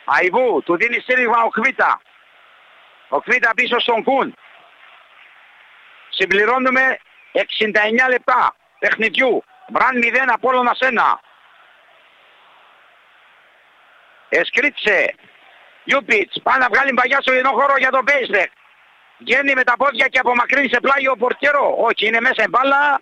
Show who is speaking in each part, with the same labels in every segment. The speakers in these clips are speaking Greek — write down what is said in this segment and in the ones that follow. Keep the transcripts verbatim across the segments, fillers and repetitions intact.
Speaker 1: Αϊβού, του δίνει στήριγμα ο Κβίτα. Ο Κβίτα πίσω στον Κουν. Συμπληρώνουμε εξήντα εννιά λεπτά παιχνιδιού. Μπραν μηδέν, Απόλλωνας ένα. Εσκρίτσε. Γιούπιτς, πάει να βγάλει μπαγιά στο γενό χώρο για τον Μπέισμπεκ. Βγαίνει με τα πόδια και απομακρύνει σε πλάγιο πορτιέρο. Όχι, είναι μέσα η μπάλα.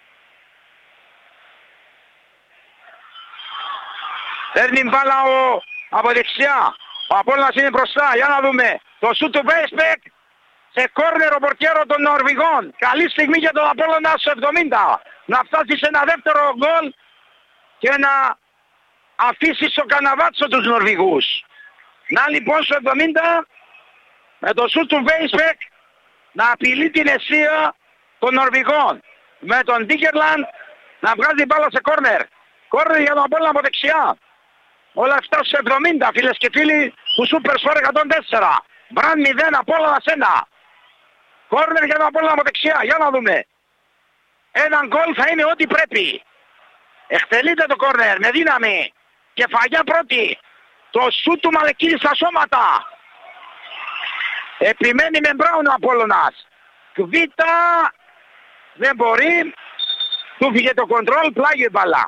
Speaker 1: Παίρνει μπάλα ο... από δεξιά. Ο Απόλλωνας είναι μπροστά. Για να δούμε. Το σούτ του Μπέισμπεκ. Σε κόρνερ ο πορτιέρο των Νορβηγών. Καλή στιγμή για τον Απόλλωνα στο εβδομήντα. Να φτάσει σε ένα δεύτερο γκολ και να αφήσει στο καναβάτσο τους Νορβηγούς. Να λοιπόν στο εβδομήντα με το σούτ του Μπέισμπεκ να απειλεί την αιστεία των Νορβηγών. Με τον Ντίκερλαντ να βγάζει μπάλα σε κόρνερ. Κόρνερ για τον Απόλλωνα από δεξιά. Όλα αυτά στο εβδομήντα, φίλες και φίλοι του Super Sport εκατόν τέσσερα. Μπραν μηδέν, Απόλλωνας ένα. Κόρνερ για τον Απόλλωνα από δεξιά. Για να δούμε. Έναν γκολ θα είναι ό,τι πρέπει. Εκτελείται το κόρνερ με δύναμη. Κεφαλιά πρώτη. Το σούτ του Μαλεκίδη στα σώματα. Επιμένει με Μπράουν ο Απόλλωνας. Κβίτα. Δεν μπορεί. Του φύγε το κοντρόλ. Πλάγιο η μπαλά.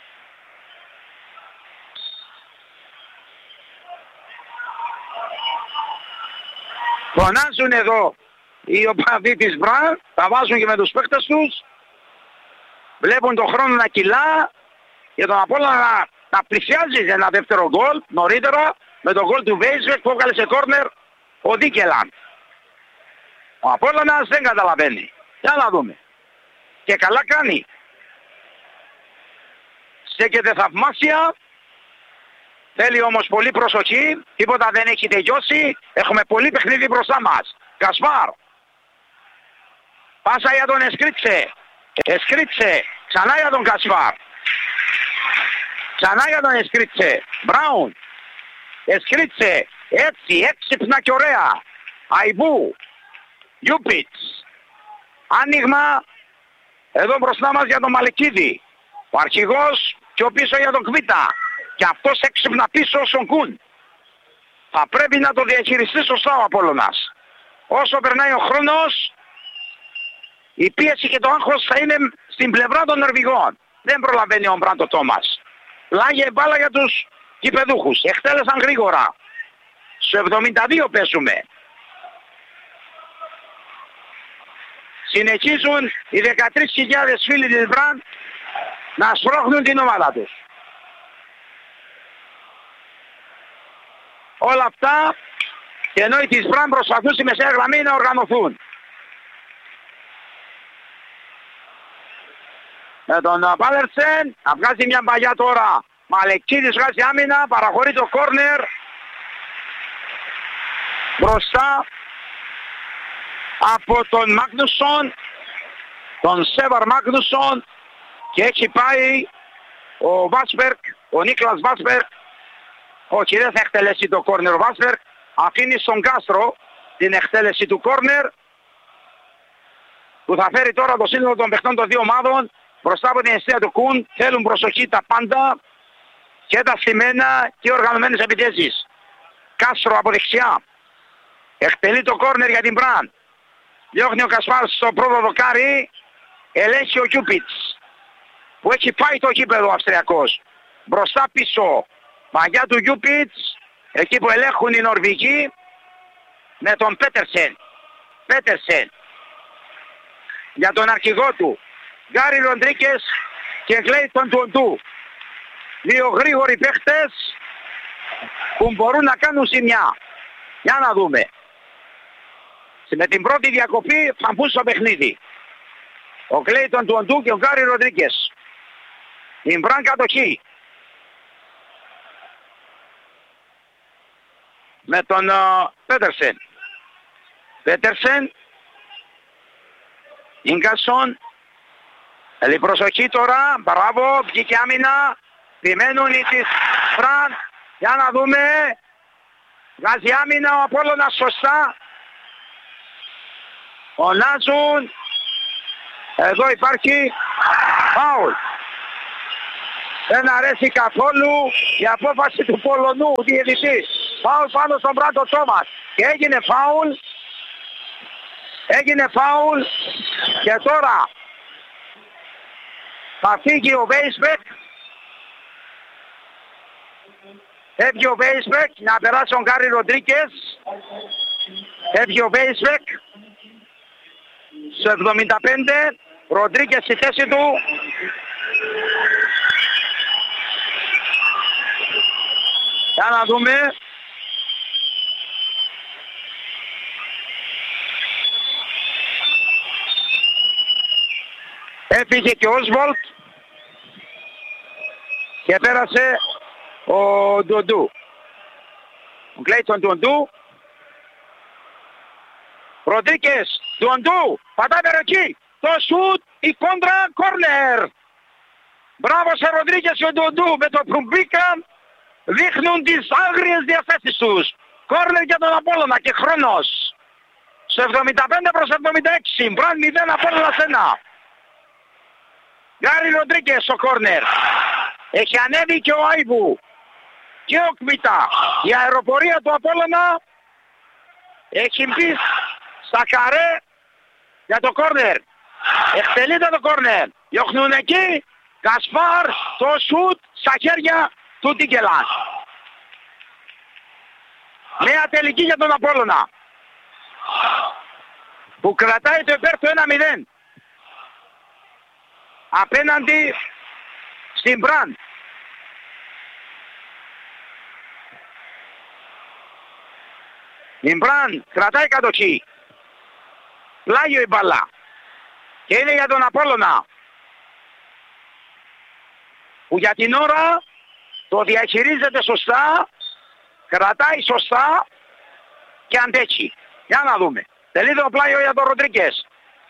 Speaker 1: Φωνάζουν εδώ οι οπαδοί της Μπράουν. Τα βάζουν και με τους παίκτες τους. Βλέπουν τον χρόνο να κυλά. Και τον Απόλλωνα να, να πλησιάζει ένα δεύτερο γκολ νωρίτερα. Με τον γκολ του Βέισβεκ που έβγαλε σε κόρνερ ο Δίκελαντ. Ο Απόλλωνας δεν καταλαβαίνει. Για να δούμε. Και καλά κάνει. Στέκεται θαυμάσια. Θέλει όμως πολύ προσοχή. Τίποτα δεν έχει τελειώσει. Έχουμε πολύ παιχνίδι μπροστά μας. Κασπάρ. Πάσα για τον Εσκρίτσε. Εσκρίτσε. Ξανά για τον Κασπάρ. Ξανά για τον Εσκρίτσε. Μπράουν. Εσκρίτσε. Έτσι, έξυπνα και ωραία. Αϊβού. Γιούπιτς. Άνοιγμα. Εδώ μπροστά μας για τον Μαλεκίδη. Ο αρχηγός και ο πίσω για τον Κβίτα. Και αυτός έξυπνα πίσω στον Κουν. Θα πρέπει να το διαχειριστεί σωστά ο Απόλλωνας. Όσο περνάει ο χρόνος, η πίεση και το άγχος θα είναι στην πλευρά των Νορβηγών. Δεν προλαβαίνει ο Μπράντο Τόμας. Πλάγια η μπάλα για τους γηπεδούχους. Εκτέλεσαν γρήγορα. Στο εβδομήντα δύο παίζουμε. Συνεχίζουν οι δεκατρείς χιλιάδες φίλοι της Μπραντ να σπρώχνουν την ομάδα τους. Όλα αυτά και ενώ οι της Μπραντ προσπαθούν στη μεσαία γραμμή να οργανωθούν. Με τον Πάλερσεν να βγάζει μια μπαγιά τώρα. Μαλεκίδης βγάζει άμυνα, παραχωρεί το κόρνερ. Μπροστά από τον Μάγνουσον, τον Σέβαρ Μάγνουσον, και έχει πάει ο Βάσπερκ, ο Νίκλας Βάσπερκ. Όχι, δεν θα εκτελέσει το κόρνερ ο Βάσπερκ. Αφήνει στον Κάστρο την εκτέλεση του κόρνερ που θα φέρει τώρα το σύνολο των παιχτών των δύο ομάδων μπροστά από την αιστεία του Κουν. Θέλουν προσοχή τα πάντα και τα στημένα και οργανωμένες επιθέσεις. Κάστρο από δεξιά. Εκτελεί το κόρνερ για την Μπραντ. Διώχνει ο Κασπάρ στο πρώτο δοκάρι. Ελέγχει ο Κιούπιτς που έχει πάει το γήπεδο ο Αυστριακός. Μπροστά πίσω. Μαγιά του Κιούπιτς. Εκεί που ελέγχουν οι Νορβηγοί. Με τον Πέτερσεν. Πέτερσεν. Για τον αρχηγό του. Γκάρι Ροντρίκες και Γκλέιτον Τουοντού. Δύο γρήγοροι παίχτες που μπορούν να κάνουν ζημιά. Για να δούμε. Με την πρώτη διακοπή θα μπουν στο παιχνίδι. Ο Κλέιτον Τουοντού και ο Γκάρι Ροντρίκες. Η Μπραντ κατοχή. Με τον uh, Πέτερσεν. Πέτερσεν. Ίγκασον. Θέλει προσοχή τώρα. Μπράβο. Βγήκε άμυνα. Επιμένουν οι της Μπραντ. Για να δούμε. Βγάζει άμυνα ο Απόλλωνας σωστά. Φωνάζουν. Εδώ υπάρχει φάουλ. Δεν αρέσει καθόλου η απόφαση του Πολωνού διαιτητή. Φάουλ πάνω στον Μπράντο Τόμας. Και έγινε φάουλ. Έγινε φάουλ. Και τώρα θα φύγει ο Βέισμπεκ. Έφυγε ο Βέισμπεκ να περάσει ο Γκάρι Ροντρίκες. Έφυγε ο Βέισμπεκ. Στο εβδομήντα πέντε. Ροντρίκες στη θέση του. Για να δούμε. Έφυγε και ο Όσβολτ. Και πέρασε ο Ντοντού. Ο Κλέιτον Ντοντού. Ροντρίκες, Ντοντού, πατάει εκεί. Το σουτ, η κόντρα, κόρνερ. Μπράβο σε Ροντρίκες και ο Ντοντού. Με το που μπήκαν δείχνουν τις άγριες διαθέσεις τους. Κόρνερ για τον Απόλλωνα και χρόνος. Στο εβδομήντα πέντε προς εβδομήντα έξι. Μπραν μηδέν, Απόλλωνας ένα. Γκάρι Ροντρίκες στο κόρνερ. Έχει ανέβει και ο Άιβου. Και ο Κμίτα. Η αεροπορία του Απόλλωνα έχει μπει στα καρέ για το κόρνερ. Εκτελείται το κόρνερ. Διώχνουν εκεί. Κασπάρ, το σουτ στα χέρια του Τίκελαν. Νέα τελική για τον Απόλλωνα, που κρατάει το υπέρ του ένα μηδέν απέναντι στην Μπραντ. Η Μπραντ κρατάει κατοχή. Πλάγιο η μπάλα. Και είναι για τον Απόλλωνα, που για την ώρα το διαχειρίζεται σωστά, κρατάει σωστά και αντέχει. Για να δούμε. Τελείται το πλάγιο για τον Ροντρίκες.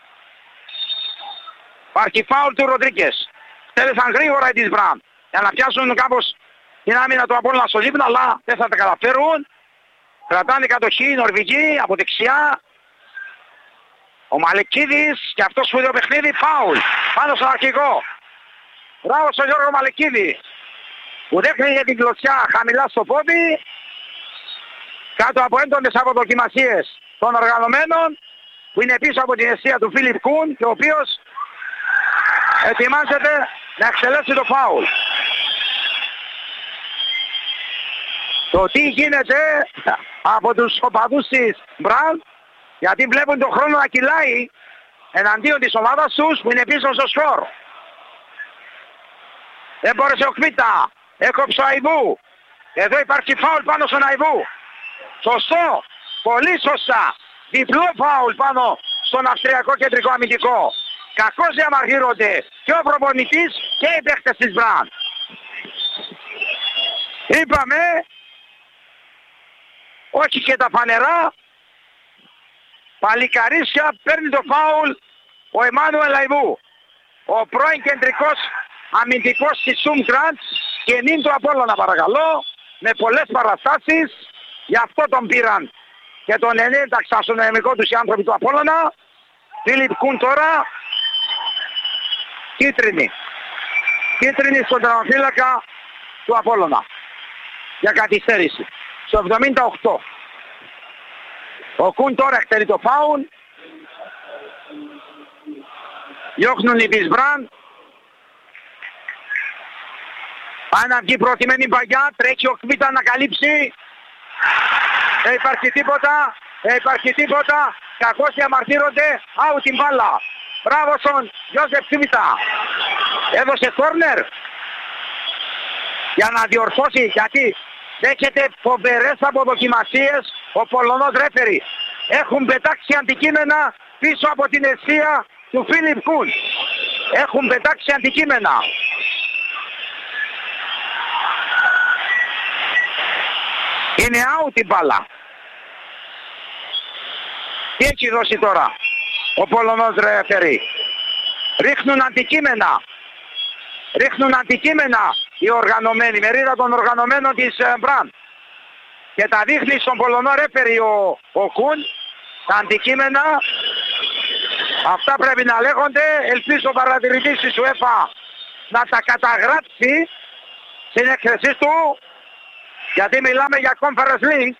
Speaker 1: Υπάρχει φάουλ του Ροντρίκες. Θέλησαν γρήγορα οι της Μπραντ για να πιάσουν κάπως την άμυνα του Απόλλωνα στο δείπνο, αλλά δεν θα τα καταφέρουν. Κρατάνε κατοχή οι Νορβηγοί από δεξιά. Ο Μαλεκίδης και αυτό σπουδαίο παιχνίδι, φάουλ πάνω στον αρχηγό. Μπράβο στον Γιώργο Μαλεκίδη, που δέχτηκε για την κλωτσιά χαμηλά στο πόδι, κάτω από έντονες αποδοκιμασίες των οργανωμένων, που είναι πίσω από την αιστεία του Φίλιπ Κουν και ο οποίος ετοιμάζεται να εξελέξει το φάουλ. Το τι γίνεται από τους οπαδούς της Μπραντ, γιατί βλέπουν τον χρόνο να κυλάει εναντίον της ομάδας τους που είναι πίσω στο σκορ. Δεν μπόρεσε ο Κμίτα, έκοψε ο Αϊβού. Εδώ υπάρχει φάουλ πάνω στον Αϊβού. Σωστό, πολύ σωστά. Διπλό φάουλ πάνω στον Αυστριακό κεντρικό αμυντικό. Κακώς διαμαρτύρονται και ο προπονητής και οι παίχτες της Μπραντ. Είπαμε, όχι και τα φανερά. Παλικαρίσια, παίρνει το φάουλ ο Εμμάνουελ Αϊβού, ο πρώην κεντρικός αμυντικός της Σουμ Γκραντ και νυν του Απόλλωνα, παρακαλώ, με πολλές παραστάσεις. Γι' αυτό τον πήραν και τον ενέταξαν στον νομικό τους οι άνθρωποι του Απόλλωνα. Φίλιπ Κουν τώρα, κίτρινη. Κίτρινη στον τερματοφύλακα του Απόλλωνα για καθυστέρηση. Στο εβδομήντα οκτώ. Ο Κουν τώρα εκτελεί το φάουλ. Διώχνουν οι της Μπραντ. Πάει να βγει προτιμένη παγιά. Τρέχει ο Κμίτα να καλύψει. Δεν υπάρχει τίποτα. Δεν υπάρχει τίποτα. Κακώς διαμαρτύρονται. Άου την μπάλα. Μπράβο στον Γιώσεφ Κμίτα. Έδωσε κόρνερ για να διορθώσει, γιατί δέχεται φοβερές αποδοκιμασίες ο Πολωνός ρέφερι. Έχουν πετάξει αντικείμενα πίσω από την αιστεία του Φίλιπ Κουν. Έχουν πετάξει αντικείμενα. Είναι out η μπάλα. Τι έχει δώσει τώρα ο Πολωνός ρέφερι? Ρίχνουν αντικείμενα. Ρίχνουν αντικείμενα οι οργανωμένοι, μερίδα των οργανωμένων της Μπραντ. Και τα δείχνει στον Πολωνό ρέφερι ο, ο Κουν. Τα αντικείμενα αυτά πρέπει να λέγονται. Ελπίζω ο παρατηρητής της UEFA να τα καταγράψει στην έκθεσή του. Γιατί μιλάμε για Conference League.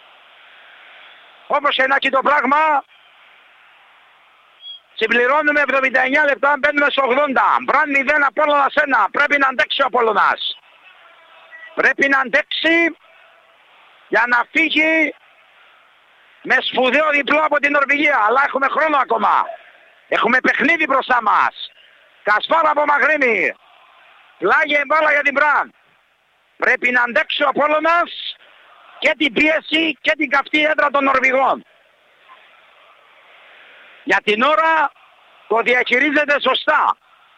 Speaker 1: Όπως και να έχει το πράγμα, συμπληρώνουμε εβδομήντα εννιά λεπτά, μπαίνουμε στο ογδόντα. Μπραν μηδέν, Απόλλωνας ένα. Πρέπει να αντέξει ο Απόλλωνας. Πρέπει να αντέξει για να φύγει με σπουδαίο διπλό από την Νορβηγία. Αλλά έχουμε χρόνο ακόμα. Έχουμε παιχνίδι μπροστά μας. Κασπάρα από Μαγρίνη. Πλάγε μπάλα για την Μπραν. Πρέπει να αντέξει ο Απόλλωνας και την πίεση και την καυτή έδρα των Νορβηγών. Για την ώρα το διαχειρίζεται σωστά.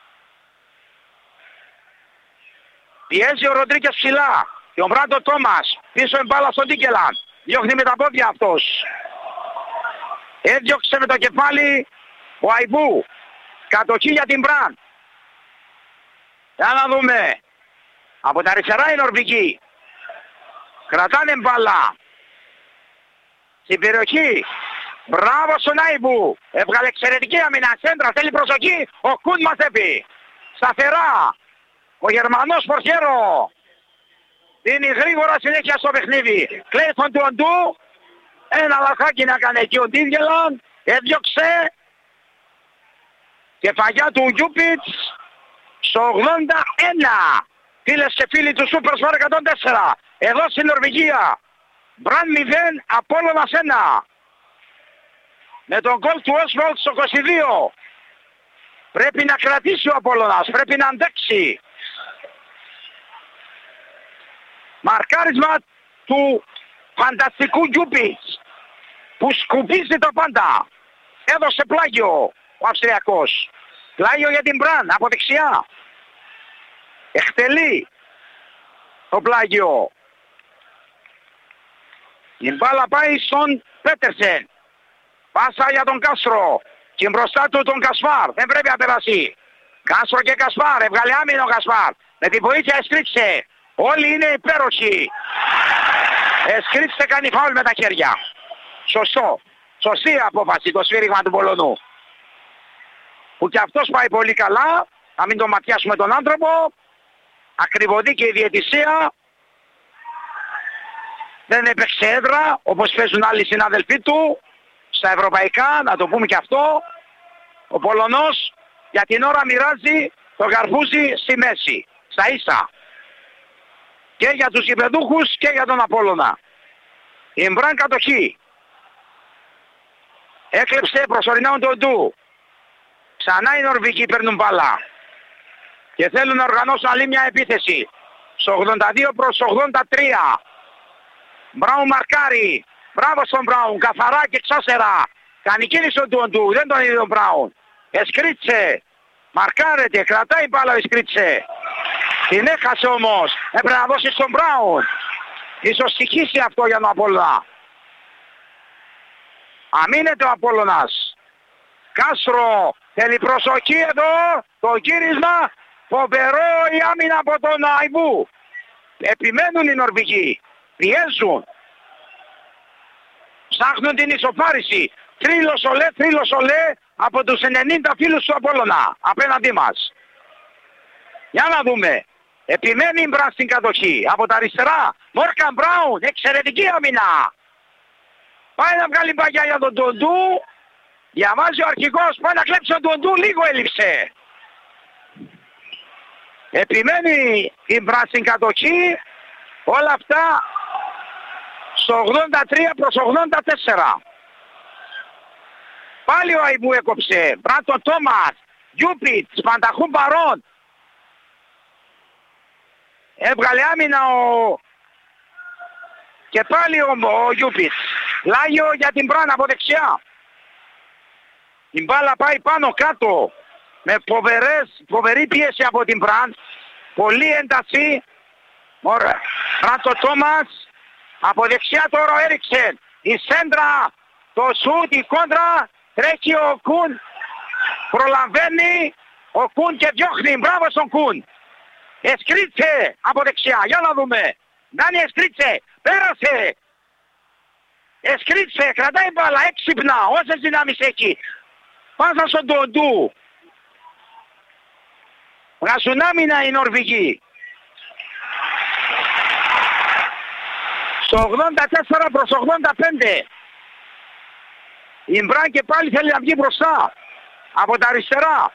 Speaker 1: Πιέζει ο Ροντρίκες ψηλά. Και ο Μπράντο Τόμας πίσω εμπάλα στον Τίκελαν. Διώχνει με τα πόδια αυτός. Έδιωξε με το κεφάλι ο Αϊβού. Κατοχή για την Μπραν. Για να δούμε. Από τα αριστερά οι Νορβηγοί. Κρατάνε μπάλα. Στην περιοχή. Μπράβο στον Αϊβού. Έβγαλε εξαιρετική άμυνα. Σέντρα θέλει προσοχή. Ο Κουν μαζεύει. Σταθερά. Ο Γερμανός Πορχέρο. Δίνει γρήγορα συνέχεια στο παιχνίδι. Κλέιθον του Οντού. Ένα λαχάκι να κάνει εκεί ο Ντίβγελαν. Έδιωξε. Κεφαγιά του Γιούπιτς. Στο ογδόντα ένα. Φίλες και φίλοι του Super Sport εκατόν τέσσερα. Εδώ στην Νορβηγία. Μπραν μηδέν, Απόλλωνας ένα. Με τον γκολ του Όσβολτ στο είκοσι δύο. Πρέπει να κρατήσει ο Απόλλωνας. Πρέπει να αντέξει. Μαρκάρισμα του φανταστικού Γιούπιτς. Που σκουπίζει το πάντα. Έδωσε πλάγιο ο Αυστριακός. Πλάγιο για την Μπραν από δεξιά. Εκτελεί το πλάγιο. Η μπάλα πάει στον Πέτερσεν. Πάσα για τον Κάστρο. Και μπροστά του τον Κασπάρ. Δεν πρέπει να περάσει. Κάστρο και Κασπάρ. Έβγαλε άμυνο ο Κασπάρ. Με την βοήθεια Εσκρίτσε. Όλοι είναι υπέροχοι. Εσκρίτσε κάνει φάουλ με τα χέρια. Σωστό. Σωστή απόφαση το σφύριγμα του Πολωνού. Που και αυτός πάει πολύ καλά. Να μην τον ματιάσουμε τον άνθρωπο. Ακριβωδή και η διαιτησία. Δεν έπαιξε έδρα όπως παίζουν άλλοι συνάδελφοί του. Στα ευρωπαϊκά, να το πούμε και αυτό. Ο Πολωνός για την ώρα μοιράζει το καρπούζι στη μέση. Στα ίσα. Και για τους γηπεδούχους και για τον Απόλλωνα. Η Μπραν κατοχή. Έκλεψε προσωρινά τον Ντου. Ξανά οι Νορβηγοί παίρνουν μπάλα. Και θέλουν να οργανώσουν άλλη μια επίθεση. Στο ογδόντα δύο προς ογδόντα τρία. Μπράουν μαρκάρει. Μπράβο στον Μπράουν. Καθαρά και ξάσερα. Κάνει κίνηση του Οντού. Δεν τον είδε τον Μπράουν. Εσκρίτσε. Μαρκάρεται. Κρατάει μπάλα ο Εσκρίτσε. Την έχασε όμως. Έπρεπε να δώσει στον Μπράουν. Ίσως στοιχήσει αυτό για τον Απόλλωνα. Αμήνεται ο Απόλλωνας. Κάστρο. Θέλει προσοχή εδώ. Το γύρισμα. Φοβερό η άμυνα από τον Αϊβού. Επιμένουν οι Νορβηγοί. Πιέζουν. Ψάχνουν την ισοφάριση. Θρύλο σολέ, θρύλο σολέ από τους ενενήντα φίλους του Απόλλωνα απέναντί μας. Για να δούμε. Επιμένει η Μπραν στην κατοχή. Από τα αριστερά. Μόρκαν Μπράουν. Εξαιρετική άμυνα. Πάει να βγάλει μπαγιά για τον Ντοντού. Διαβάζει ο αρχηγός. Πάει να κλέψει τον Ντοντού. Λίγο έλειψε. Επιμένει η Μπραν στην κατοχή. Όλα αυτά στο ογδόντα τρία προς ογδόντα τέσσερα. Πάλι ο Αϊβού έκοψε. Μπράντο Τόμας. Γιούπιτς. Πανταχούν παρόν. Έβγαλε άμυνα ο... Και πάλι ο, ο Γιούπιτς. Λάγιο για την Μπραν από δεξιά. Η μπάλα πάει πάνω κάτω. Με φοβερές, φοβερή πίεση από την Μπραν. Πολύ ένταση. Ωραία. Μπράντο Τόμας. Από δεξιά τώρα ο Έριξεν. Η σέντρα. Το σούτ, η κόντρα. Τρέχει ο Κουν. Προλαβαίνει ο Κουν και διώχνει. Μπράβο στον Κουν. Εσκρίτσε από δεξιά. Για να δούμε. Ντάνι Εσκρίτσε. Πέρασε. Εσκρίτσε. Κρατάει μπάλα. Έξυπνα. Όσες δυνάμεις έχει. Πάσα στον Ντοντού. Βγάζουν άμυνα οι Νορβηγοί. Στο ογδόντα τέσσερα προς ογδόντα πέντε. Η Μπραν και πάλι θέλει να βγει μπροστά. Από τα αριστερά.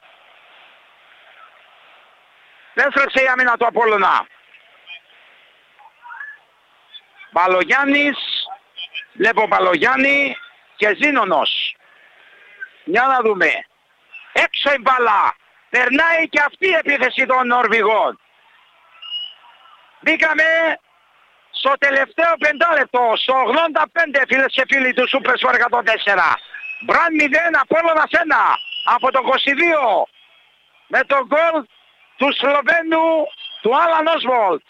Speaker 1: Έστρεψε η άμυνα του Απόλλωνα. Μπαλογιάννης. Βλέπω Μπαλογιάννη και Ζήνονος. Για να δούμε. Έξω η μπάλα. Περνάει και αυτή η επίθεση των Νορβηγών. Μπήκαμε στο τελευταίο πεντάλεπτο, στο ογδόντα πέντε, φίλες και φίλοι του Super Sport εκατόν τέσσερα. Μπραν μηδέν, Απόλλωνας ένα από το είκοσι δύο με τον γκολ του Σλοβαίνου του Άλαν Όσβολτ.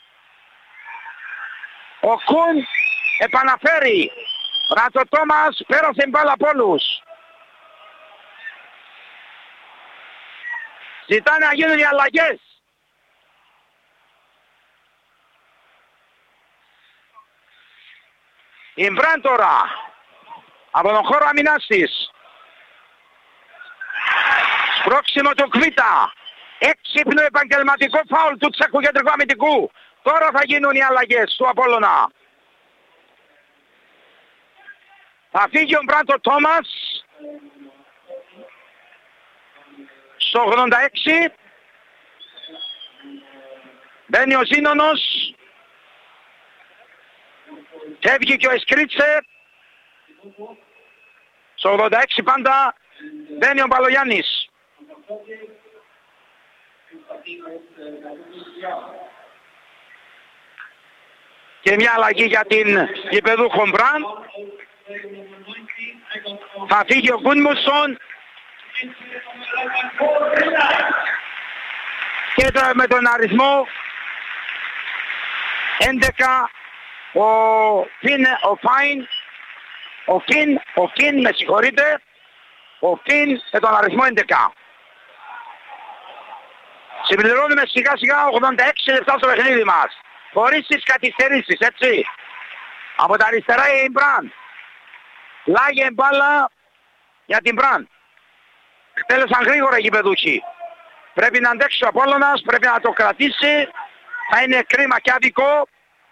Speaker 1: Ο Κουν επαναφέρει. Ράτο Τόμας πέρασε την μπάλα από όλους. Ζητάνε να γίνουν οι αλλαγές. Η Μπραν τώρα από τον χώρο αμυνάς της. Σπρώξιμο του Κβίτα. Έξυπνο επαγγελματικό φάουλ του Τσέχου κεντρικού αμυντικού. Τώρα θα γίνουν οι αλλαγές του Απόλλωνα. Θα φύγει ο Μπράντο Τόμας. Στο ογδόντα έξι. Μπαίνει ο Ζήνονος. Φεύγει και ο Εσκρίτσε. Στο ογδόντα έξι πάντα μπαίνει ο Μπαλογιάννης. Και μια αλλαγή για την γηπεδούχο Μπραν. Θα φύγει ο Γκούντμουσον. Και τώρα με τον αριθμό έντεκα ο Φιν, ο Φάιν, ο Φιν, ο Φιν με συγχωρείτε, ο Φιν με τον αριθμό έντεκα. Συμπληρώνουμε σιγά σιγά ογδόντα έξι λεπτά στο παιχνίδι μας. Χωρίς τις καθυστερήσεις, έτσι. Από τα αριστερά η Μπραν. Λάγε μπάλα για την Μπραν. Χτέλεσαν γρήγορα οι γηπεδούχοι. Πρέπει να αντέξει ο Απόλλωνας, πρέπει να το κρατήσει. Θα είναι κρίμα και άδικο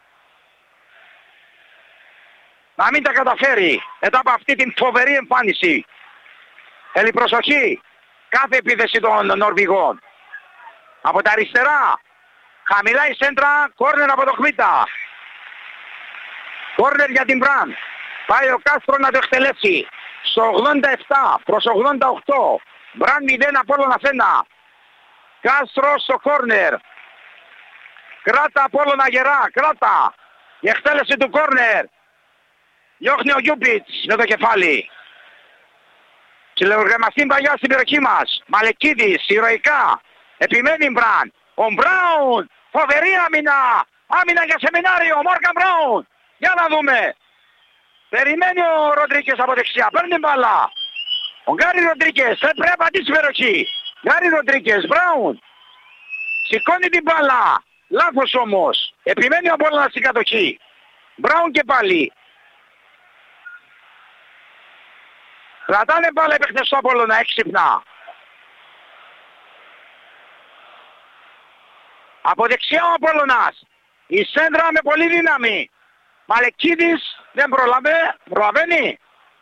Speaker 1: να μην τα καταφέρει μετά από αυτή την φοβερή εμφάνιση. Θέλει προσοχή. Κάθε επίθεση των Νορβηγών. Από τα αριστερά. Χαμηλά η σέντρα. Κόρνερ από το Κβίτα. Κόρνερ για την Μπραν. Πάει ο Κάστρο να το εκτελέσει. Στο ογδόντα επτά προς ογδόντα οκτώ. Μπραν μηδέν, Απόλλωνας ένα. Κάστρο στο κόρνερ. Κράτα Απόλλωνα γερά. Κράτα. Η εκτέλεση του κόρνερ. Διώχνει ο Γιούπιτς με το κεφάλι. Συλλογραμμαστεί παλιά στην περιοχή μας. Μαλεκίδης, ηρωικά. Επιμένει Μπραν. Ο Μπράουν. Φοβερή άμυνα. Άμυνα για σεμινάριο. Μόργκαν Μπράουν. Για να δούμε. Περιμένει ο Ροντρίκες από δεξιά. Παίρνει μπάλα. Ο Γκάρι Ροντρίκες. Πρέπει να πατήσει την περιοχή. Γκάρι Ροντρίκες. Μπράουν. Σηκώνει την μπάλα. Λάθος όμως. Επιμένει ο Απόλλωνας στην κατοχή. Μπράουν και πάλι. Κρατάνε μπάλα οι παίκτες του Απόλλωνα έξυπνα. Από δεξιά ο Απόλλωνας. Η σέντρα με πολύ δύναμη. Μαλεκίδης δεν πρόλαβε. Προλαβαίνει.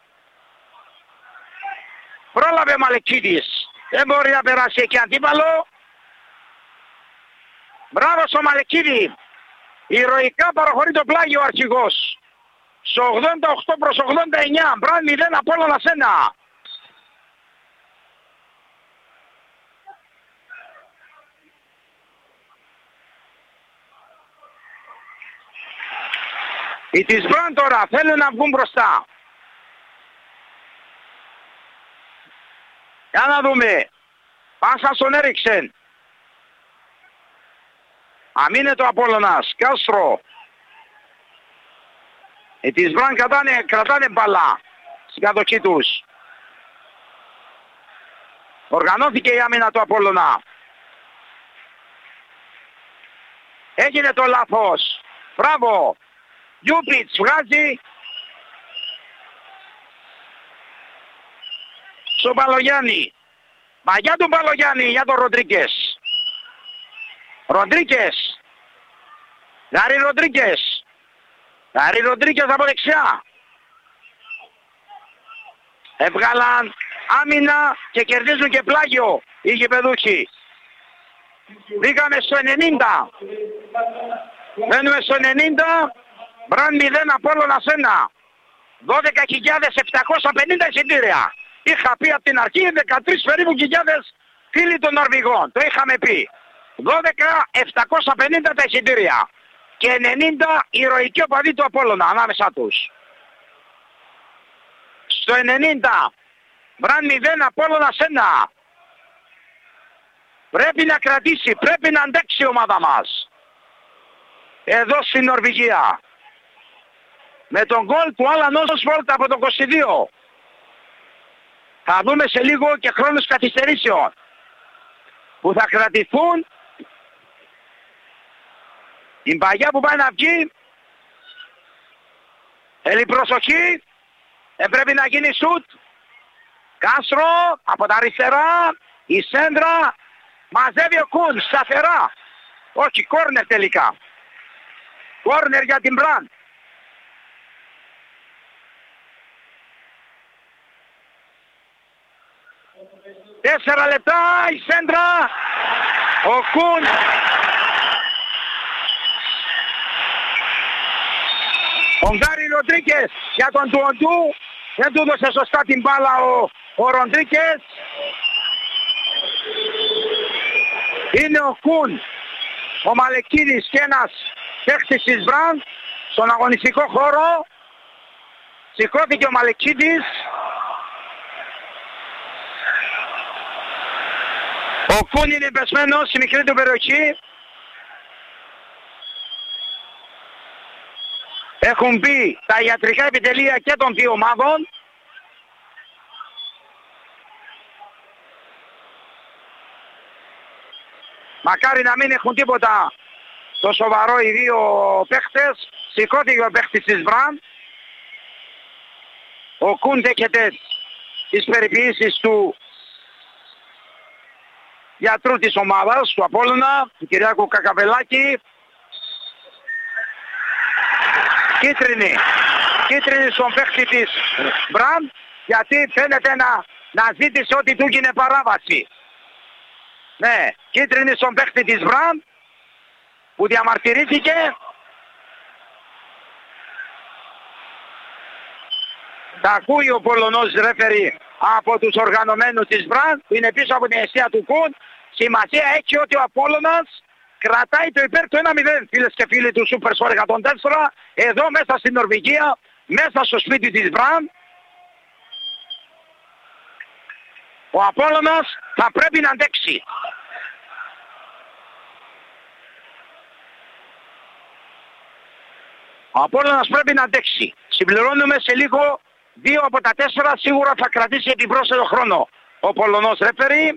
Speaker 1: Πρόλαβε Μαλεκίδης. Δεν μπορεί να περάσει εκεί αντίπαλο. Μπράβο στο Μαλεκίδη. Ηρωικά παραχωρεί το πλάγιο ο αρχηγός. Στο ογδόντα οκτώ προς ογδόντα εννιά. Μπραν μηδέν, Απόλλωνας ένα. Οι της Μπραν τώρα θέλουν να βγουν μπροστά. Για να δούμε. Πάσα στον Έριξεν. Αμήνεται ο Απόλλωνας. Κάστρο. Οι της Μπραν κρατάνε, κρατάνε μπαλά στην κατοχή τους. Οργανώθηκε η άμυνα του Απόλλωνα. Έγινε το λάθος. Μπράβο. Γιούπιτς βγάζει στον Μπαλογιάννη. Μα για τον Μπαλογιάννη, για τον Ροντρίκες. Ροντρίκες. Γάρι Ροντρίκες. Γαρί Ροντρίκες από δεξιά. Έβγαλαν άμυνα και κερδίζουν και πλάγιο οι γηπεδούχοι. Μπήκαμε στο ενενήντα. Μένουμε στο ενενήντα. Μπραν μηδέν, Απόλλωνας ένα. δώδεκα χιλιάδες επτακόσια πενήντα εισιτήρια. Είχα πει από την αρχή δεκατρείς περίπου χιλιάδες φίλοι των Νορβηγών. Το είχαμε πει. δώδεκα χιλιάδες επτακόσια πενήντα τα εισιτήρια. Και ενενήντα ηρωικοί οπαδοί του Απόλλωνα ανάμεσά τους. Στο ενενήντα. Μπραν μηδέν, Απόλλωνας ένα. Πρέπει να κρατήσει, πρέπει να αντέξει η ομάδα μας. Εδώ στην Νορβηγία. Με τον γκολ του Άλαν Όσβολτ από τον είκοσι δύο. Θα δούμε σε λίγο και χρόνους καθυστερήσεων που θα κρατηθούν. Η παγιά που πάει να βγει. Θέλει προσοχή. Ε, πρέπει να γίνει σουτ. Κάστρο από τα αριστερά. Η σέντρα. Μαζεύει ο Κουν σταθερά. Όχι, κόρνερ τελικά. Κόρνερ για την Μπραν. Τέσσερα λεπτά η σέντρα. Ο Κουν. Ο Γκάρι Ροντρίκες για τον Τουοντού. Δεν του έδωσε σωστά την μπάλα ο, ο Ροντρίκες. Είναι ο Κουν, ο Μαλεκίδης και ένας παίκτης της Μπραν στον αγωνιστικό χώρο. Σηκώθηκε ο Μαλεκίδης. Ο Κουν είναι πεσμένος στη μικρή του περιοχή. Έχουν μπει τα ιατρικά επιτελεία και των δύο ομάδων. Μακάρι να μην έχουν τίποτα το σοβαρό οι δύο παίχτες. Σηκώθηκε ο παίχτης της Μπραν. Ο Κουν δέχεται τις περιποιήσεις του γιατρού της ομάδας, του Απόλλωνα, του Κυριάκου Κακαβελάκη. Κίτρινη. Κίτρινη στον παίχτη της Μπραν, γιατί φαίνεται να, να ζήτησε ότι του έγινε παράβαση. Ναι, κίτρινη στον παίχτη της Μπραν που διαμαρτυρήθηκε. Τα ακούει ο Πολωνός ρέφερι από τους οργανωμένους της Μπραν που είναι πίσω από την αιστεία του Κουν. Σημασία έχει ότι ο Απόλλωνας κρατάει το υπέρ του ένα μηδέν, φίλες και φίλοι του Super Sport εκατόν τέσσερα, εδώ μέσα στην Νορβηγία, μέσα στο σπίτι της Μπραν. Ο Απόλλωνας θα πρέπει να αντέξει. Ο Απόλλωνας πρέπει να αντέξει. Συμπληρώνουμε σε λίγο δύο από τα τέσσερα, σίγουρα θα κρατήσει επιπρόσθετο χρόνο ο Πολωνός ρέφερι.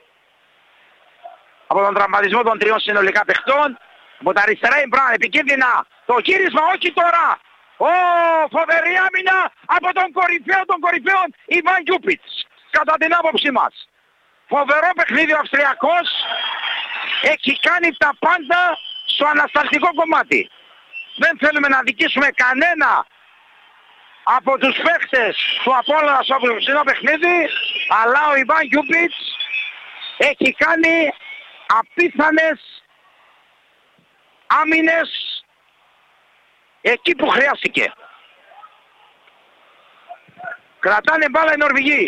Speaker 1: Από τον τραυματισμό των τριών συνολικά παιχτών. Από τα αριστερά η Μπραν, επικίνδυνα. Το γύρισμα, όχι τώρα. Ω, φοβερή άμυνα από τον κορυφαίο των κορυφαίων Ιβάν Γιούπιτς. Κατά την άποψή μας. Φοβερό παιχνίδι ο Αυστριακός. Έχει κάνει τα πάντα στο ανασταλτικό κομμάτι. Δεν θέλουμε να δικήσουμε κανένα από τους παίχτες του Απόλλωνα στο απόψινό παιχνίδι. Αλλά ο Ιβάν Γιούπιτς έχει κάνει απίθανες άμυνες εκεί που χρειάστηκε. Κρατάνε μπάλα οι Νορβηγοί.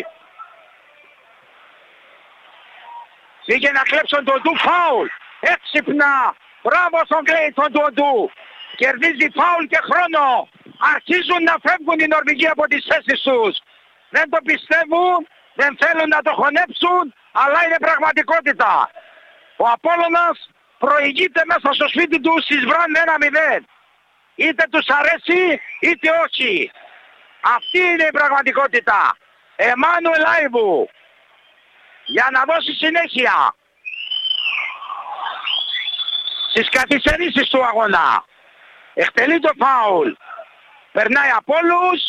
Speaker 1: Πήγε να κλέψουν τον του φάουλ. Έξυπνα. Μπράβο στον Κλέιτον του οντού. Κερδίζει φάουλ και χρόνο. Αρχίζουν να φεύγουν οι Νορβηγοί από τις θέσεις τους. Δεν το πιστεύουν. Δεν θέλουν να το χωνέψουν. Αλλά είναι πραγματικότητα. Ο Απόλλωνας προηγείται μέσα στο σπίτι του στις Μπραν ένα μηδέν. Είτε τους αρέσει είτε όχι. Αυτή είναι η πραγματικότητα. Εμμάνουελ Άιβου για να δώσει συνέχεια στις καθυστερήσεις του αγώνα. Εκτελεί το φάουλ. Περνάει από όλους.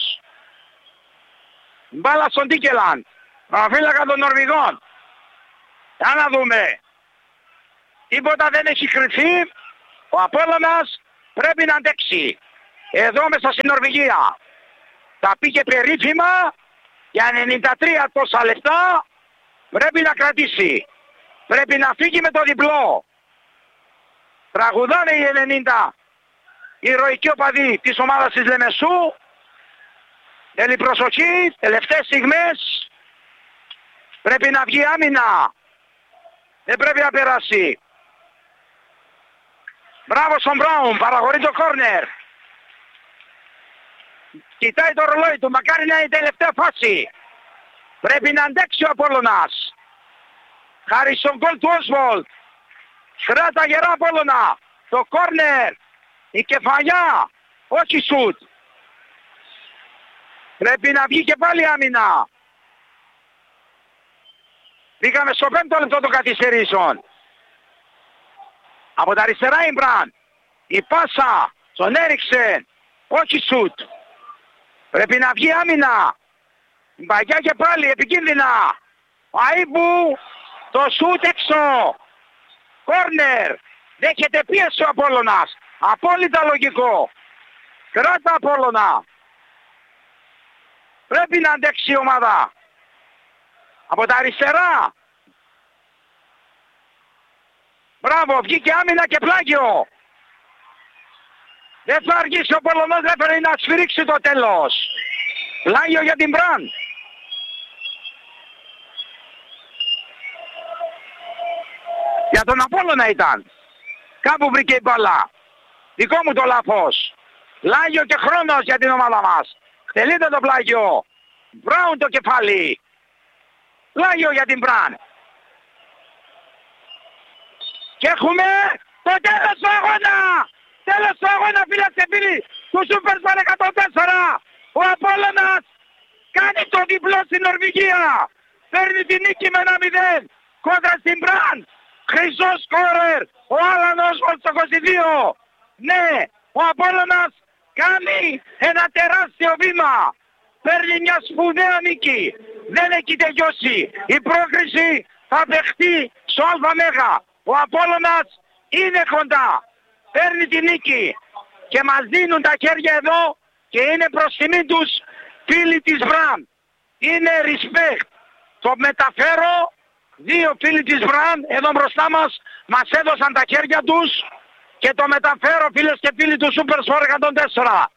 Speaker 1: Μπάλα στον Τίκελαντ. Παραφύλακα των Νορβηγών. Για να δούμε. Τίποτα δεν έχει κρυφθεί. Ο Απόλλωνας πρέπει να αντέξει. εδώ μέσα στην Νορβηγία. Τα πήγε περίφημα για ενενήντα τρία τόσα λεπτά. Πρέπει να κρατήσει. Πρέπει να φύγει με το διπλό. Τραγουδάνε οι ενενήντα οι ηρωικοί οπαδοί της ομάδας της Λεμεσού. Θέλει προσοχή, τελευταίες στιγμές. Πρέπει να βγει άμυνα. Δεν πρέπει να περάσει. Μπράβο στον Μπράουν, παραχωρεί το κόρνερ. Κοιτάει το ρολόι του, μακάρι να είναι η τελευταία φάση. Πρέπει να αντέξει ο Απόλλωνας. Χάρη στον γκολ του Όσβολτ. Κράτα γερά Απόλλωνα. Το κόρνερ. Η κεφαλιά. Όχι σουτ. Πρέπει να βγει και πάλι άμυνα. Πήγαμε στο πέμπτο λεπτό των καθυστερήσεων. Από τα αριστερά η Μπραν. Η πάσα. Τον έριξε. Όχι σουτ. Πρέπει να βγει άμυνα. Μπαγιά και πάλι επικίνδυνα. Ο Αΐμπου. Το σουτ έξω. Κόρνερ. Δέχεται πίεση ο Απόλλωνας. Απόλυτα λογικό. Κράτα Απόλλωνα. Πρέπει να αντέξει η ομάδα. Από τα αριστερά. Μπράβο, βγήκε άμυνα και πλάγιο. Δεν θα αργήσει ο Πολωνός, δεν πρέπει να σφυρίξει το τέλος. Πλάγιο για την Μπραν. Για τον Απόλλωνα ήταν. Κάπου βρήκε η μπάλα. Δικό μου το λάθος. Πλάγιο και χρόνος για την ομάδα μας. Τελείται το πλάγιο. Μπράουν το κεφάλι. Πλάγιο για την Μπραν. Και έχουμε το τέλος του αγώνα. Τέλος του αγώνα, φίλες και φίλοι του Supersport εκατόν τέσσερα. Ο Απόλλωνας κάνει το διπλό στην Νορβηγία. Παίρνει την νίκη με ένα μηδέν κόντρα στην Μπραν. Χρυσός σκόρερ ο Άλαν Όσβολτ στο είκοσι δύο. Ναι, ο Απόλλωνας κάνει ένα τεράστιο βήμα. Παίρνει μια σπουδαία νίκη. Δεν έχει τελειώσει. Η πρόκριση θα δεχτεί στο ΑΜΕΓΑ. Ο Απόλλωνας είναι κοντά. Παίρνει τη νίκη. Και μας δίνουν τα χέρια εδώ και είναι προς τιμή τους φίλοι της Μπραν. Είναι respect. Το μεταφέρω. Δύο φίλοι της Μπραν εδώ μπροστά μας μας έδωσαν τα χέρια τους και το μεταφέρω, φίλες και φίλοι του Supersport εκατόν τέσσερα.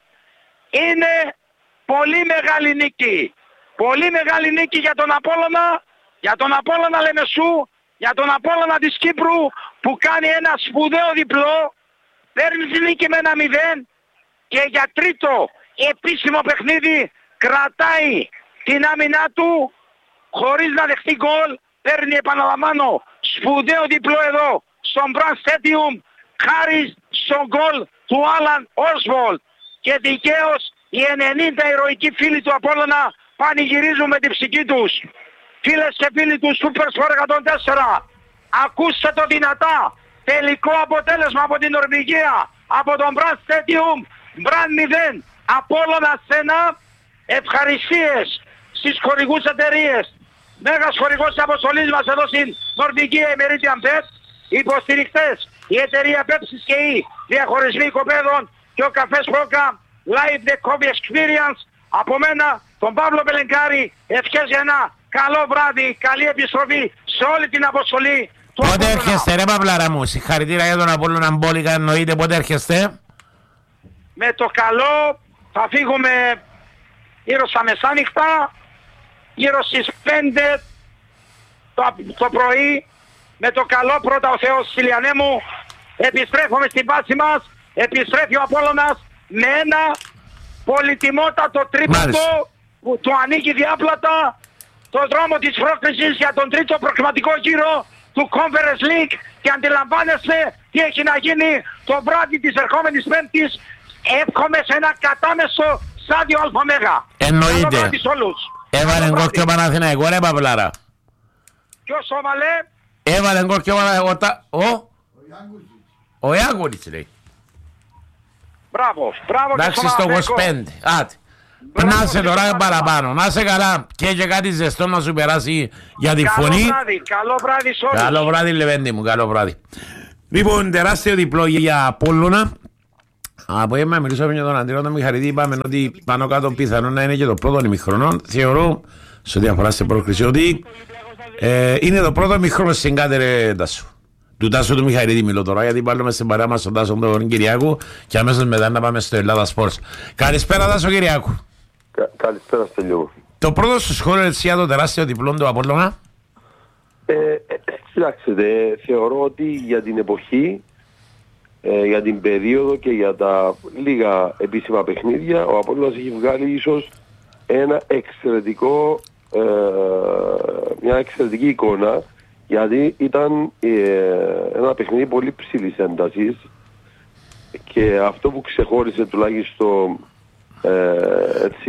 Speaker 1: Είναι πολύ μεγάλη νίκη. Πολύ μεγάλη νίκη για τον Απόλλωνα, για τον Απόλλωνα Λεμεσού, για τον Απόλλωνα της Κύπρου που κάνει ένα σπουδαίο διπλό, παίρνει τη νίκη με ένα μηδέν και για τρίτο επίσημο παιχνίδι κρατάει την άμυνά του χωρίς να δεχτεί γκολ. Παίρνει, επαναλαμβάνω, σπουδαίο διπλό εδώ στον Brand Stadium χάρη στον γκολ του Άλαν Όσβολτ. Και δικαίως οι ενενήντα ηρωικοί φίλοι του Απόλλωνα πανηγυρίζουν με την ψυχή τους. Φίλες και φίλοι του Supersport εκατόν τέσσερα, ακούστε το δυνατά. Τελικό αποτέλεσμα από την Νορβηγία, από τον Brand Stadium. Brand μηδέν, Απόλλωνας ένα. Ευχαριστίες στις χορηγούς εταιρείες. Μέγας χορηγός της αποστολής μας εδώ στην Νορβηγία, η Meridian Bet. Υποστηρικτές, η εταιρεία Pepsi και η διαχωρισμοί οικοπαίδων και ο καφές Program Live The Coffee Experience. Από μένα, τον Παύλο Μπελενκάρη, ευχές για ένα καλό βράδυ, καλή επιστροφή σε όλη την αποστολή του Απόλλωνα.
Speaker 2: Πότε έρχεστε ρε Παυλάρα μου, συγχαρητήρια για τον Απόλλωνα Μπόλικα, εννοείται, πότε έρχεστε?
Speaker 1: Με το καλό θα φύγουμε γύρω στα μεσάνυχτα, γύρω στις πέντε το, το πρωί. Με το καλό, πρώτα ο Θεός Σιλιανέμου, επιστρέφουμε στην βάση μας, επιστρέφει ο Απόλλωνας με ένα πολυτιμότατο τρίποντο που του ανοίγει διάπλατα τον δρόμο της πρόκρισης για τον τρίτο προκριματικό γύρο του Conference League. Και αντιλαμβάνεστε τι έχει να γίνει το βράδυ της ερχόμενης Πέμπτης. Εύχομαι σε ένα κατάμεσο στάδιο ΑΜΕΓΑ.
Speaker 2: Εννοείται. Έβαλε γκολ και ο Παναθηναϊκός ρε Παυλάρα.
Speaker 1: Ποιος το έβαλε?
Speaker 2: Έβαλε γκολ και ο Παναθηναϊκός. Ο Ο Ιάγκουλιτς λέει.
Speaker 1: Μπράβο, μπράβο.
Speaker 2: Εντάξει, στο είκοσι πέντε. Άτε. Να σε τώρα παραπάνω. Να σε καλά. Και και κάτι ζεστό να σου περάσει για τη
Speaker 1: καλό
Speaker 2: φωνή.
Speaker 1: Βράδυ, καλό βράδυ σε όλους.
Speaker 2: Καλό βράδυ Λεβέντη μου, καλό βράδυ. Λοιπόν, τεράστιο διπλό για Απόλλωνα. Απόγευμα μιλούσαμε για τον Αντρέο τον Μιχαρητή, είπαμε ότι πάνω κάτω πιθανό να είναι και το πρώτο ημιχρονό. Θεωρώ, σε ό,τι αφορά στην πρόκριση, ότι ε, είναι το πρώτο ημιχρονό στην κάτερε Τάσου. Του Τάσου του Μιχαρητή μιλώ τώρα, γιατί βάλουμε στην παρέα μας τον Τάσο τον Κυριάκου και αμέσως μετά να πάμε στο Ελλάδα Sports. Καλησπέρα Τάσο Κυριάκου.
Speaker 3: Κα, καλησπέρα Στέλιο.
Speaker 2: Το πρώτο σου σχόλιο έτσι για το τεράστιο διπλό του Απόλλωνα.
Speaker 3: Ε, ε, κοιτάξτε, θεωρώ ότι για την εποχή, ε, για την περίοδο και για τα λίγα επίσημα παιχνίδια, ο Απόλλωνας έχει βγάλει ίσως ένα εξαιρετικό, ε, μια εξαιρετική εικόνα, γιατί ήταν ε, ένα παιχνίδι πολύ ψηλής έντασης και αυτό που ξεχώρισε τουλάχιστον ε, έτσι,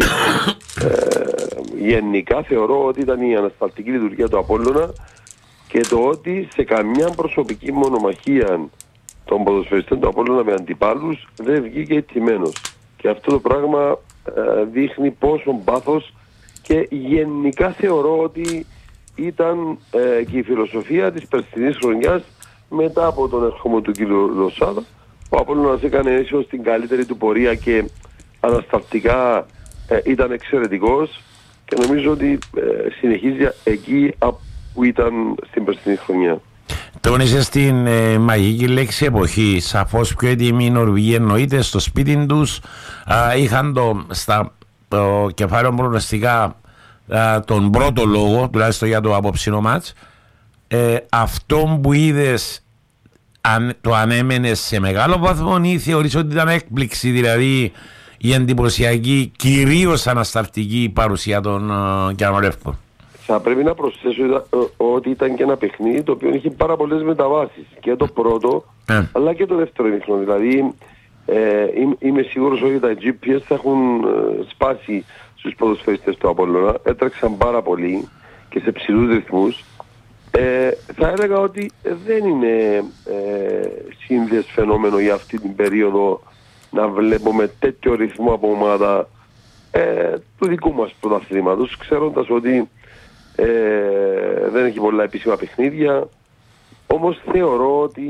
Speaker 3: ε, γενικά θεωρώ ότι ήταν η ανασταλτική λειτουργία του Απόλλωνα και το ότι σε καμιά προσωπική μονομαχία των ποδοσφαιριστών του Απόλλωνα με αντιπάλους δεν βγήκε ετοιμένος. Και αυτό το πράγμα ε, δείχνει πόσο πάθος και γενικά θεωρώ ότι ήταν ε, και η φιλοσοφία της περσινής χρονιάς μετά από τον ερχομό του κ. Λοσάδα. Ο Απόλλωνας έκανε ίσως την καλύτερη του πορεία και ανασταλτικά ε, ήταν εξαιρετικός και νομίζω ότι ε, συνεχίζει εκεί που ήταν στην περσινή χρονιά.
Speaker 2: Τόνισε στην ε, μαγική λέξη εποχή. Σαφώς πιο έτοιμοι οι Νορβηγοί εννοείται στο σπίτι τους. Α, είχαν το, στα το κεφάλαιο προγνωστικά τον πρώτο λόγο, τουλάχιστον για το απόψινο μάτς. Ε, αυτό που είδες αν, το ανέμενες σε μεγάλο βαθμό ή θεωρείς ότι ήταν έκπληξη, δηλαδή η εντυπωσιακή, κυρίως ανασταλτική παρουσία των uh, Κιανορεύκων?
Speaker 3: Θα πρέπει να προσθέσω ότι ήταν και ένα παιχνίδι το οποίο είχε πάρα πολλές μεταβάσεις. Και το πρώτο, ε. αλλά και το δεύτερο ημίχρονο. Δηλαδή, ε, είμαι σίγουρος ότι τα τζι πι ες θα έχουν ε, σπάσει στους ποδοσφαιριστές του Απόλλωνα. Έτρεξαν πάρα πολύ και σε ψηλούς ρυθμούς. Ε, θα έλεγα ότι δεν είναι ε, σύνδες φαινόμενο για αυτή την περίοδο να βλέπουμε τέτοιο ρυθμό από ομάδα ε, του δικού μας πρωταθλήματος, ξέροντας ότι ε, δεν έχει πολλά επίσημα παιχνίδια. Όμως θεωρώ ότι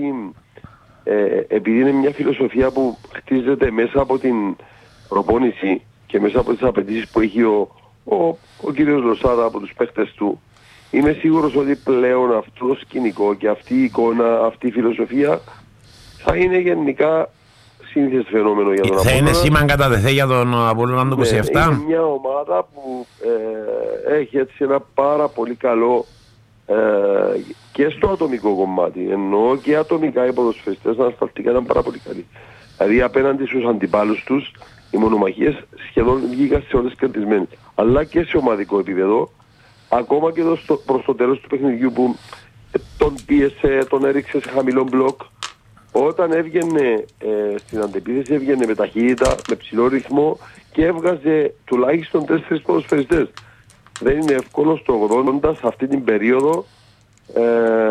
Speaker 3: ε, επειδή είναι μια φιλοσοφία που χτίζεται μέσα από την προπόνηση και μέσα από τις απαιτήσεις που έχει ο, ο, ο κύριος Λοσάδα από τους παίχτες του, είμαι σίγουρος ότι πλέον αυτό το σκηνικό και αυτή η εικόνα, αυτή η φιλοσοφία θα είναι γενικά σύνθεση φαινόμενο για τον Απόλλωνα. Θα
Speaker 2: είναι σήμαν κατά δεθε για τον Απόλλωνα του είκοσι επτά.
Speaker 3: Ναι, είναι μια ομάδα που ε, έχει έτσι ένα πάρα πολύ καλό ε, και στο ατομικό κομμάτι. Εννοώ και ατομικά οι ποδοσφαιριστές ανασταλτικά ήταν πάρα πολύ καλοί. Δηλαδή απέναντι στους αντιπάλους τους οι μονομαχίες σχεδόν βγήκαν σε όλες κερδισμένες. Αλλά και σε ομαδικό επίπεδο, ακόμα και εδώ στο, προς το τέλος του παιχνιδιού που τον πίεσε, τον έριξε σε χαμηλό μπλοκ, όταν έβγαινε ε, στην αντεπίθεση έβγαινε με ταχύτητα, με ψηλό ρυθμό και έβγαζε τουλάχιστον τέσσερις ποδοσφαιριστές. Δεν είναι εύκολο στο ογδόντα σε αυτή την περίοδο ε,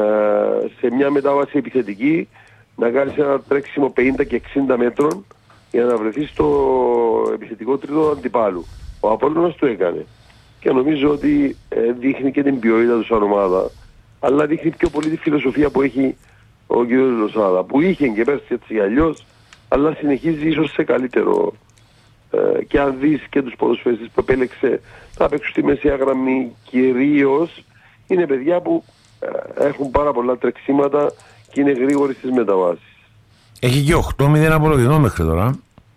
Speaker 3: σε μια μετάβαση επιθετική να κάνεις ένα τρέξιμο πενήντα και εξήντα μέτρων για να βρεθεί στο επιθετικό τρίτο αντιπάλου. Ο Απόλλωνας το έκανε. Και νομίζω ότι ε, δείχνει και την ποιότητα του σαν ομάδα, αλλά δείχνει πιο πολύ τη φιλοσοφία που έχει ο κ. Λοσάδα, που είχε και πέρσι έτσι αλλιώς, αλλά συνεχίζει ίσως σε καλύτερο. Ε, και αν δεις και τους ποδοσφαιριστές που επέλεξε θα παίξουν στη μεσαία γραμμή κυρίως, είναι παιδιά που ε, έχουν πάρα πολλά τρεξίματα και είναι γρήγοροι στις μεταβάσεις.
Speaker 2: Έχει και οκτώ μηδέν απολογισμό μέχρι τώρα.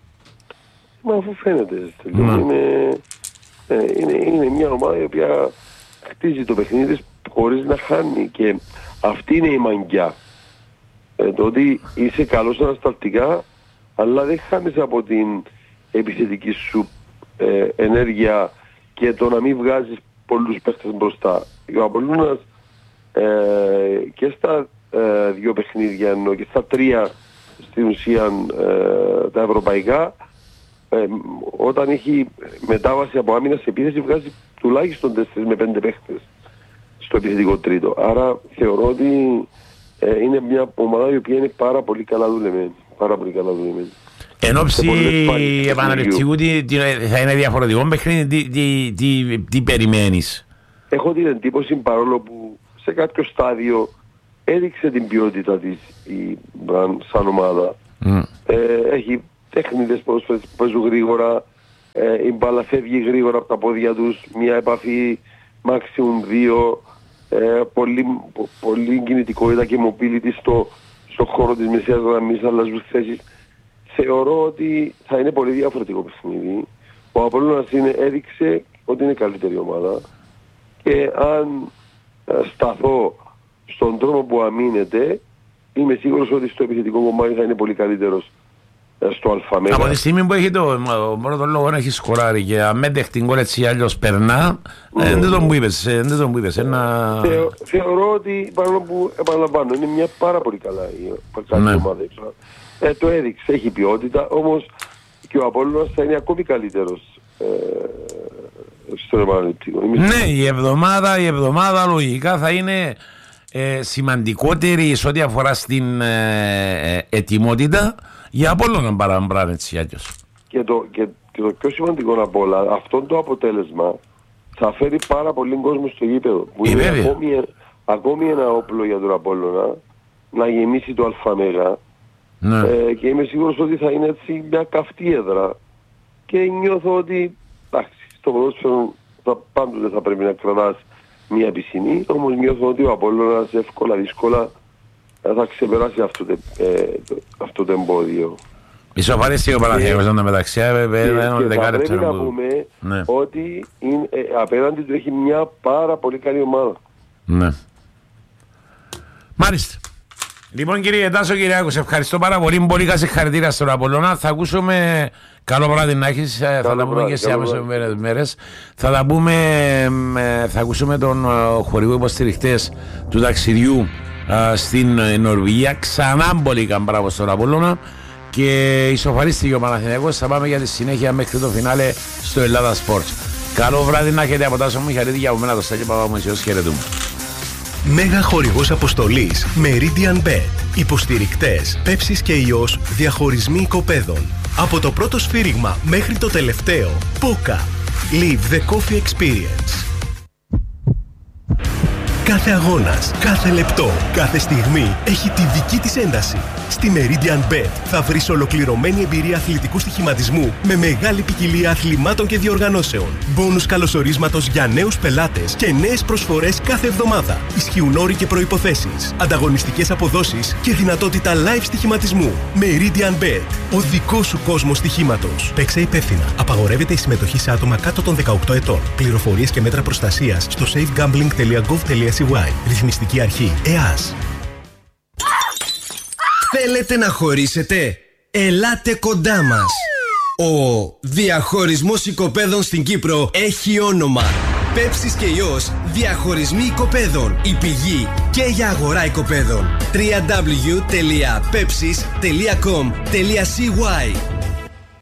Speaker 3: Μα αφού φαίνεται, mm. είναι, ε, είναι, είναι μια ομάδα η οποία χτίζει το παιχνίδι χωρίς να χάνει και αυτή είναι η μαγκιά. Ε, το ότι είσαι καλός ανασταλτικά, αλλά δεν χάνεις από την επιθετική σου ε, ενέργεια και το να μην βγάζεις πολλούς παίχτες μπροστά. Ο Απόλλωνας ε, και στα ε, δύο παιχνίδια ενώ και στα τρία στην ουσία ε, τα ευρωπαϊκά, ε, όταν έχει μετάβαση από άμυνα σε επίθεση βγάζει τουλάχιστον τέσσερις με πέντε παίχτες στο επιθετικό τρίτο. Άρα θεωρώ ότι ε, είναι μια ομάδα η οποία είναι πάρα πολύ καλά δουλεμένη. Πάρα πολύ καλά δουλεμένη.
Speaker 2: Εν όψη επαναληπτικού θα είναι διαφορετικό παιχνίδι, τι, τι, τι, τι περιμένεις?
Speaker 3: Έχω την εντύπωση, παρόλο που σε κάποιο στάδιο έδειξε την ποιότητα της η Μπραν σαν ομάδα, mm. ε, έχει τέχνητες ποδοσφαιριστές που παίζουν γρήγορα, ε, η μπάλα φεύγει γρήγορα από τα πόδια τους, μια επαφή maximum δύο, ε, πολύ, πο, πολύ κινητικότητα και mobility στο, στο χώρο της μεσαίας γραμμής, αλλάζουν θέσεις. Θεωρώ ότι θα είναι πολύ διαφορετικό παιχνίδι. Ο Απόλλωνας είναι, έδειξε ότι είναι καλύτερη ομάδα και αν ε, σταθώ στον τρόπο που αμήνεται, είμαι σίγουρος ότι στο επιθετικό κομμάτι θα είναι πολύ καλύτερος ε, στο αλφαμένα.
Speaker 2: Από τη στιγμή που έχει το μόνο τον λόγο να έχει σκοράρει και αν δεν δεχτεί γκολ έτσι αλλιώς περνά, δεν mm. τον που είπες. Δεν τον που είπες ένα...
Speaker 3: Θεω, θεωρώ ότι παρόλο που επαναλαμβάνω είναι μια πάρα πολύ καλά η καλή ναι. ομάδα. Ε, το έδειξε, έχει ποιότητα, όμως και ο Απόλλωνας θα είναι ακόμη καλύτερος ε, στον επαναληπτικό.
Speaker 2: Ναι, η εβδομάδα, η εβδομάδα λογικά θα είναι ε, σημαντικότερη σε ό,τι αφορά στην ε, ε, ετοιμότητα για Απόλλωνα παραμπράνε έτσι αλλιώς.
Speaker 3: Και το, και, και το πιο σημαντικό από όλα, αυτό το αποτέλεσμα θα φέρει πάρα πολύ κόσμο στο γήπεδο. Που είναι ακόμη, ακόμη ένα όπλο για τον Απόλλωνα να γεμίσει το ΑΜΕΓΑ. Ναι. Ε, και είμαι σίγουρος ότι θα είναι έτσι μια καυτή έδρα και νιώθω ότι εντάξει, στο ποδόσφαιρο πάντοτε θα πρέπει να κρατάς μια πισινή, όμως νιώθω ότι ο Απόλλωνας εύκολα δύσκολα θα ξεπεράσει αυτό το, ε, αυτό το εμπόδιο.
Speaker 2: Ισοφαρίστηκε ο Παναθηναϊκός να μεταξύ
Speaker 3: και θα πρέπει να πούμε ναι. ότι είναι, ε, απέναντι του έχει μια πάρα πολύ καλή ομάδα.
Speaker 2: Ναι. Μάλιστα. Λοιπόν κύριε Τάσο Κυριάκου, σε ευχαριστώ πάρα πολύ. Πολύ καλή συγχαρητήρια στον Απόλλωνα. Θα ακούσουμε, καλό βράδυ να έχεις, θα τα πούμε και σε άμεσες μέρες. Θα τα πούμε, θα ακούσουμε τον χορηγό υποστηριχτές του ταξιδιού στην Νορβηγία. Ξανά πολύ καμπράβο στον Απόλλωνα και ισοφαρίστηκε ο Παναθηναϊκός. Θα πάμε για τη συνέχεια μέχρι το φινάλε στο Ελλάδα Sports. Καλό βράδυ να έχετε από Τάσο Μιχαλίδη και από μένα το Στέλιο Παπαμουσιός. Χαιρετούμε.
Speaker 4: Μέγα χορηγός αποστολής Meridian Bet. Υποστηρικτές Πέψης και Ιός, διαχωρισμοί οικοπαίδων. Από το πρώτο σφύριγμα μέχρι το τελευταίο. Πόκα. Live the coffee experience. Κάθε αγώνας, κάθε λεπτό, κάθε στιγμή έχει τη δική της ένταση. Στη Meridian Bet θα βρεις ολοκληρωμένη εμπειρία αθλητικού στοιχηματισμού με μεγάλη ποικιλία αθλημάτων και διοργανώσεων. Μπόνους καλωσορίσματος για νέους πελάτες και νέες προσφορές κάθε εβδομάδα. Ισχύουν όροι και προϋποθέσεις, ανταγωνιστικές αποδόσεις και δυνατότητα live στοιχηματισμού. Meridian Bet, ο δικός σου κόσμος στοιχήματος. Παίξε υπεύθυνα. Απαγορεύεται η συμμετοχή σε άτομα κάτω των δεκαοκτώ ετών. Πληροφορίες και μέτρα προστασίας στο safegambling τελεία gov τελεία c y. Ρυθμιστική αρχή ΕΑΣ.
Speaker 5: Θέλετε να χωρίσετε? Ελάτε κοντά μας. Ο διαχωρισμός οικοπαίδων στην Κύπρο έχει όνομα. Πέψης και Ιός, διαχωρισμοί οικοπαίδων. Η πηγή και για αγορά οικοπαίδων. double-u double-u double-u τελεία pepsis τελεία com τελεία c y.